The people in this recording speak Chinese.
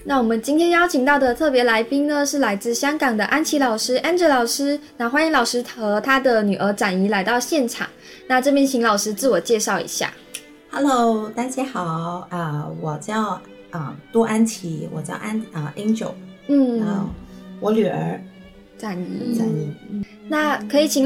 那我们今天邀请到的特别来宾呢，是来自香港的安琪老师 Angel 老师。那欢迎老师和他的女儿展怡来到现场。那这边请老师自我介绍一下。 Hello， 大家好，我叫杜安琪，我叫Angel， 我女儿展怡。 展怡。 那可以请